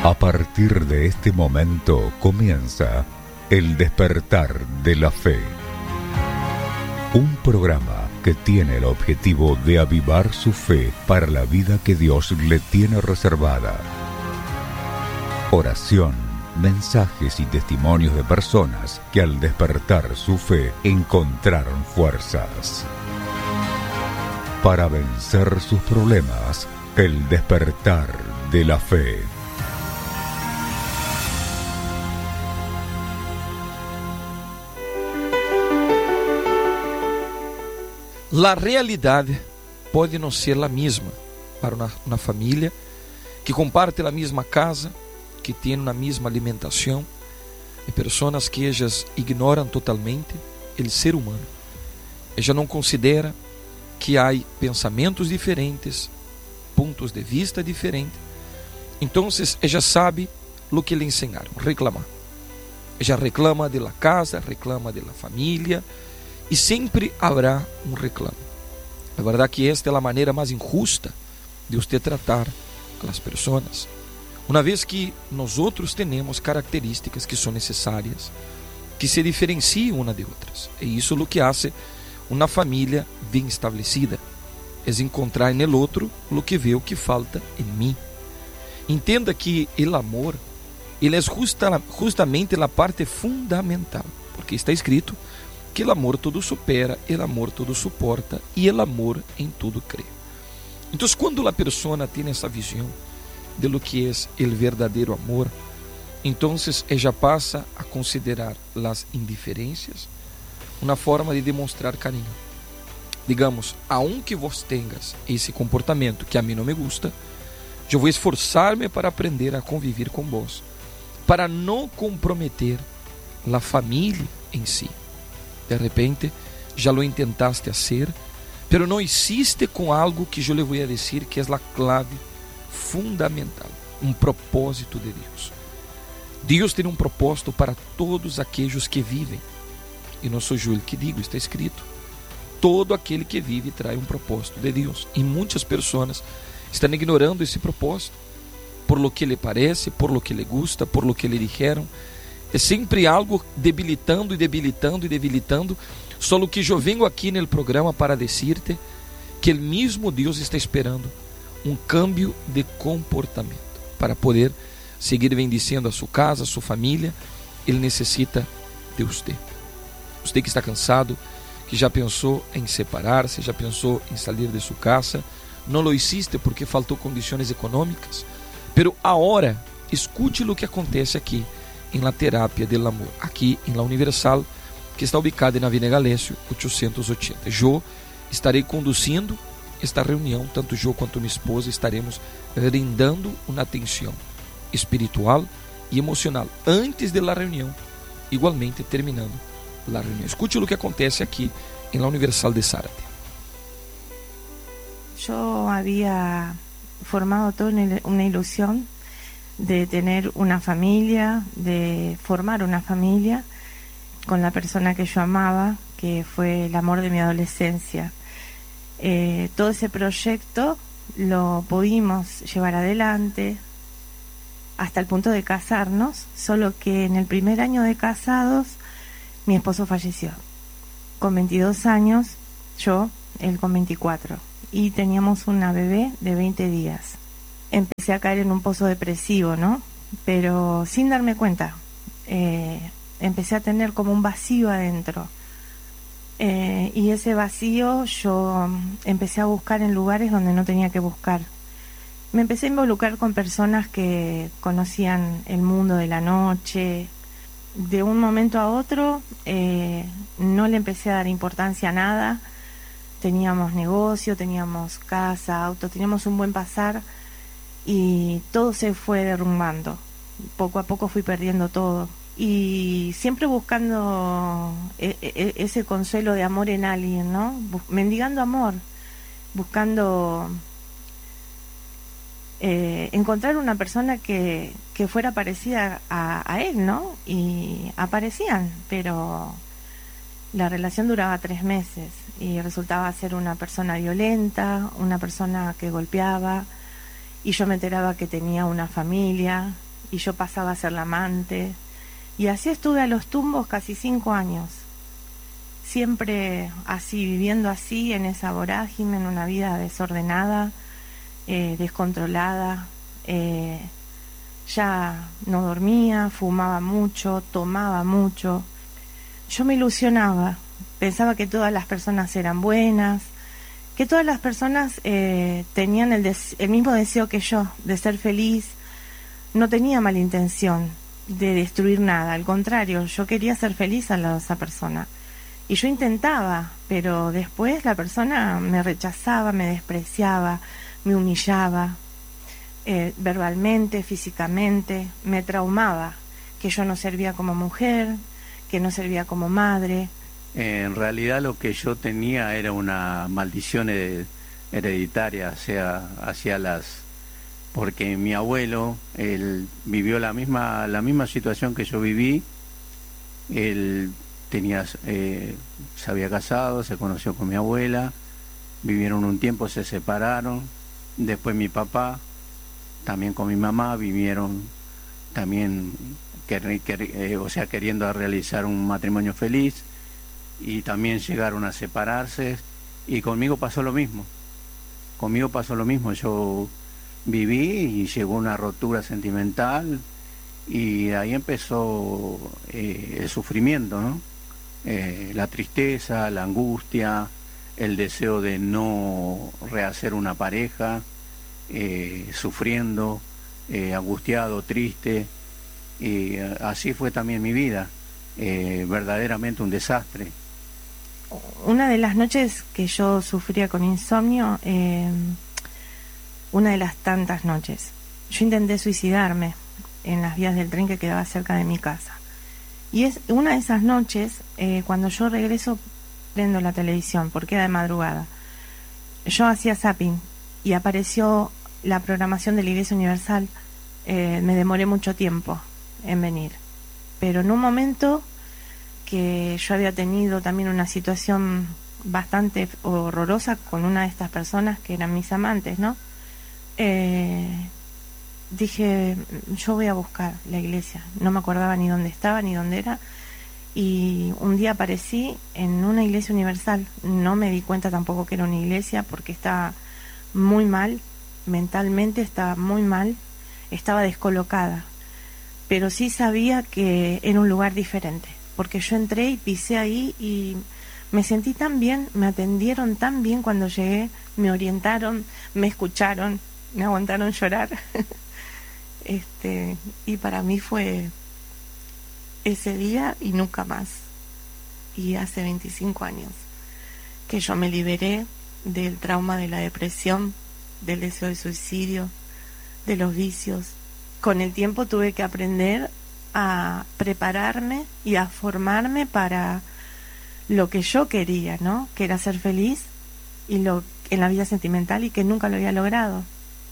A partir de este momento comienza El Despertar de la Fe. Un programa que tiene el objetivo de avivar su fe para la vida que Dios le tiene reservada. Oración, mensajes y testimonios de personas que al despertar su fe encontraron fuerzas. Para vencer sus problemas, El Despertar de la Fe. La realidade pode não ser a mesma para uma família que comparte a mesma casa, que tem a mesma alimentação, e pessoas que elas ignoram totalmente o ser humano. Ela não considera que há pensamentos diferentes, pontos de vista diferentes. Então, ela sabe o que lhe ensinaram, reclamar. Ela reclama da casa, reclama da família, e sempre haverá um reclamo. A verdade é que esta é a maneira mais injusta de você tratar as pessoas, uma vez que nós outros temos características que são necessárias, que se diferenciam uma de outras. E isso é o que faz uma família bem estabelecida, é encontrar no outro o que vê o que falta em mim. Entenda que o amor, ele é justamente a parte fundamental, porque está escrito que o amor tudo supera, o amor tudo suporta e o amor em tudo crê. Então, quando a pessoa tem essa visão de lo que é o verdadeiro amor, então ela passa a considerar as indiferenças uma forma de demonstrar carinho. Digamos, aunque vos tengas esse comportamento que a mim não me gusta, eu vou esforçar-me para aprender a conviver com vós, para não comprometer a família em si. De repente, já lo intentaste hacer, pero não hiciste com algo que eu lhe vou dizer que é a clave fundamental, um propósito de Deus. Deus tem um propósito para todos aqueles que vivem. E não sou eu que digo, está escrito. Todo aquele que vive traz um propósito de Deus. E muitas pessoas estão ignorando esse propósito, por lo que lhe parece, por lo que lhe gusta, por lo que lhe dijeron. É sempre algo debilitando e debilitando e debilitando. Só que eu venho aqui no programa para dizer-te que o mesmo Deus está esperando um cambio de comportamento para poder seguir bendicindo a sua casa, a sua família. Ele necessita de você. Você que está cansado, que já pensou em separar-se, já pensou em sair de sua casa, não lo hiciste porque faltou condições econômicas. Pero agora, escute o que acontece aqui em la terapia del amor, aqui em la Universal, que está ubicada na Avenida Galécio 880. Eu estarei conduzindo esta reunião, tanto eu quanto minha esposa estaremos brindando uma atenção espiritual e emocional antes da reunião, igualmente terminando a reunião. Escute o que acontece aqui em la Universal de Zárate. Yo había formado toda una ilusión de tener una familia, de formar una familia con la persona que yo amaba, que fue el amor de mi adolescencia. Todo ese proyecto lo pudimos llevar adelante hasta el punto de casarnos, solo que en el primer año de casados mi esposo falleció. Con 22 años, él con 24, y teníamos una bebé de 20 días. Empecé a caer en un pozo depresivo, ¿no? Pero sin darme cuenta, empecé a tener como un vacío adentro. Y ese vacío yo empecé a buscar en lugares donde no tenía que buscar. Me empecé a involucrar con personas que conocían el mundo de la noche. De un momento a otro no le empecé a dar importancia a nada. Teníamos negocio, teníamos casa, auto, teníamos un buen pasar. Y todo se fue derrumbando. Poco a poco fui perdiendo todo. Y siempre buscando ese consuelo de amor en alguien, ¿no? Mendigando amor. Buscando encontrar una persona que fuera parecida a él, ¿no? Y aparecían, pero la relación duraba 3 meses. Y resultaba ser una persona violenta, una persona que golpeaba. Y yo me enteraba que tenía una familia y yo pasaba a ser la amante. Y así estuve a los tumbos casi 5 años. Siempre así, viviendo así, en esa vorágine, en una vida desordenada, descontrolada. Ya no dormía, fumaba mucho, tomaba mucho. Yo me ilusionaba, pensaba que todas las personas eran buenas, que todas las personas tenían el mismo deseo que yo, de ser feliz. No tenía mala intención de destruir nada, al contrario, yo quería ser feliz a esa persona. Y yo intentaba, pero después la persona me rechazaba, me despreciaba, me humillaba, verbalmente, físicamente, me traumaba, que yo no servía como mujer, que no servía como madre. En realidad lo que yo tenía era una maldición hereditaria porque mi abuelo, él vivió la misma situación que yo viví. Él se había casado, se conoció con mi abuela, vivieron un tiempo, se separaron. Después mi papá, también con mi mamá, vivieron también queriendo realizar un matrimonio feliz, y también llegaron a separarse, y conmigo pasó lo mismo. Yo viví y llegó una rotura sentimental, y ahí empezó el sufrimiento, ¿no? La tristeza, la angustia, el deseo de no rehacer una pareja, sufriendo, angustiado, triste. Y así fue también mi vida, verdaderamente un desastre. Una de las noches que yo sufría con insomnio, una de las tantas noches, yo intenté suicidarme en las vías del tren que quedaba cerca de mi casa. Y es una de esas noches, cuando yo regreso, prendo la televisión, porque era de madrugada. Yo hacía zapping y apareció la programación de la Iglesia Universal. Me demoré mucho tiempo en venir, pero en un momento que yo había tenido también una situación bastante horrorosa con una de estas personas que eran mis amantes, ¿no? Dije, yo voy a buscar la iglesia. No me acordaba ni dónde estaba ni dónde era, y un día aparecí en una iglesia universal. No me di cuenta tampoco que era una iglesia, porque estaba muy mal, mentalmente estaba muy mal, estaba descolocada, pero sí sabía que era un lugar diferente, porque yo entré y pisé ahí y me sentí tan bien, me atendieron tan bien cuando llegué, me orientaron, me escucharon, me aguantaron llorar. Y para mí fue ese día y nunca más. Y hace 25 años que yo me liberé del trauma de la depresión, del deseo de suicidio, de los vicios. Con el tiempo tuve que aprender a prepararme y a formarme para lo que yo quería, ¿no? Que era ser feliz en la vida sentimental, y que nunca lo había logrado.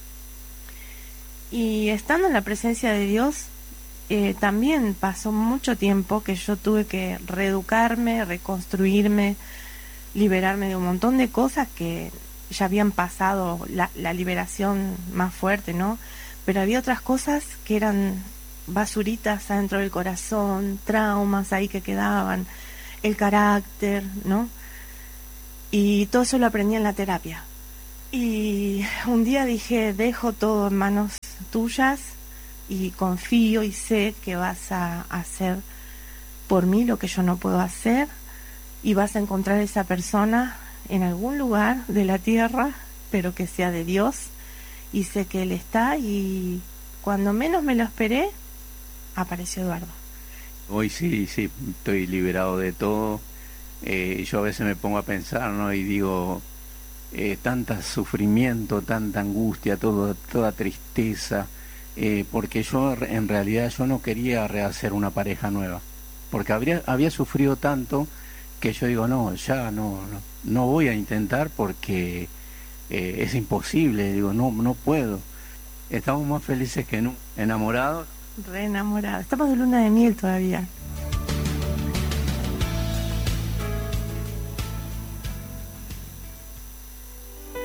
Y estando en la presencia de Dios, también pasó mucho tiempo que yo tuve que reeducarme, reconstruirme, liberarme de un montón de cosas que ya habían pasado la liberación más fuerte, ¿no? Pero había otras cosas que eran basuritas adentro del corazón, traumas ahí que quedaban, el carácter, ¿no? Y todo eso lo aprendí en la terapia. Y un día dije, dejo todo en manos tuyas y confío y sé que vas a hacer por mí lo que yo no puedo hacer, y vas a encontrar esa persona en algún lugar de la tierra, pero que sea de Dios, y sé que Él está. Y cuando menos me lo esperé, apareció Eduardo. Hoy sí, estoy liberado de todo. Yo a veces me pongo a pensar, ¿no? Y digo, tanta sufrimiento, tanta angustia, toda tristeza, porque yo en realidad yo no quería rehacer una pareja nueva, porque había sufrido tanto que yo digo, no voy a intentar, porque es imposible, digo, no puedo. Estamos más felices que nunca, enamorados. Re enamorados, estamos de luna de miel todavía.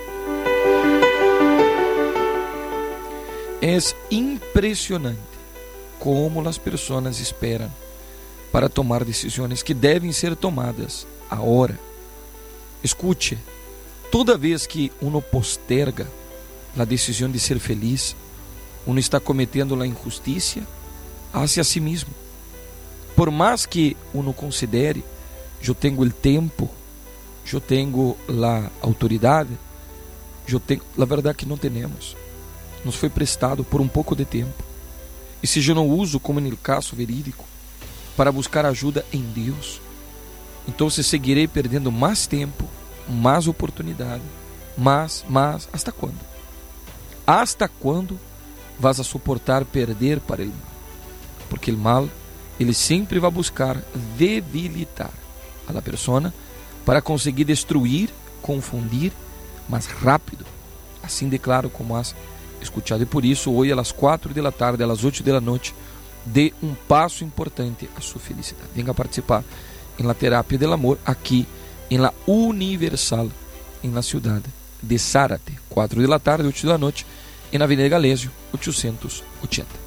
Es impresionante como as pessoas esperam para tomar decisões que devem ser tomadas agora. Escute, toda vez que uno posterga a decisão de ser feliz, uno está cometendo a injustiça hacia si mesmo. Por mais que uno considere, eu tenho o tempo, eu tenho a autoridade, eu tenho, a verdade que não temos. Nos foi prestado por um pouco de tempo. E se eu não uso, como no caso verídico, para buscar ajuda em Deus, então seguirei perdendo mais tempo, mais oportunidade, mas, ¿hasta quando? ¿Hasta quando vas a suportar perder para o mal? Porque o mal, ele sempre vai buscar debilitar a pessoa para conseguir destruir, confundir mais rápido. Assim declaro como has escuchado. E por isso, hoje às 4 da tarde, às 8 da noite, dê um passo importante à sua felicidade. Venga participar em la terapia del amor aqui em la Universal, em la cidade de Zárate. 4 da tarde, 8 da noite, em Avenida Galésio, 880.